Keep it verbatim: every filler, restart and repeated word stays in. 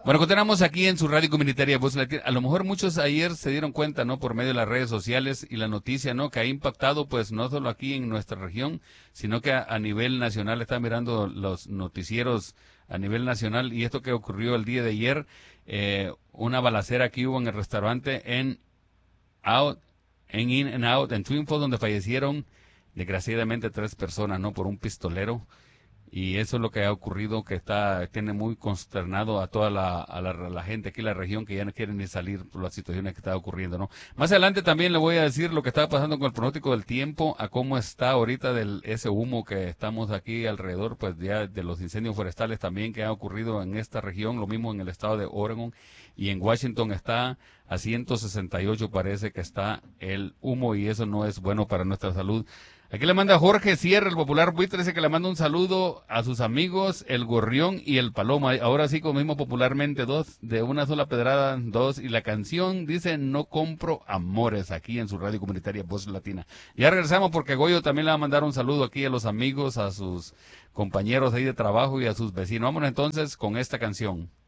Bueno, continuamos aquí en su radio comunitaria Voz Latina. A lo mejor muchos ayer se dieron cuenta, ¿no? Por medio de las redes sociales y la noticia, ¿no? Que ha impactado, pues, no solo aquí en nuestra región, sino que a, a nivel nacional. Están mirando los noticieros a nivel nacional. Y esto que ocurrió el día de ayer, eh, una balacera que hubo en el restaurante en Out, en In and Out, en Twin Falls, donde fallecieron, desgraciadamente, tres personas, ¿no? Por un pistolero. Y eso es lo que ha ocurrido, que está tiene muy consternado a toda la, a la, a la gente aquí en la región, que ya no quieren ni salir por las situaciones que está ocurriendo, ¿no? Más adelante también le voy a decir lo que está pasando con el pronóstico del tiempo, a cómo está ahorita del ese humo que estamos aquí alrededor, pues ya de los incendios forestales también que ha ocurrido en esta región, lo mismo en el estado de Oregon y en Washington está a ciento sesenta y ocho, parece que está el humo, y eso no es bueno para nuestra salud. Aquí le manda Jorge Sierra, el popular buitre, dice que le manda un saludo a sus amigos, el gorrión y el paloma. Ahora sí, como mismo popularmente, dos, de una sola pedrada, dos. Y la canción dice, no compro amores, aquí en su radio comunitaria Voz Latina. Ya regresamos porque Goyo también le va a mandar un saludo aquí a los amigos, a sus compañeros ahí de trabajo y a sus vecinos. Vámonos entonces con esta canción.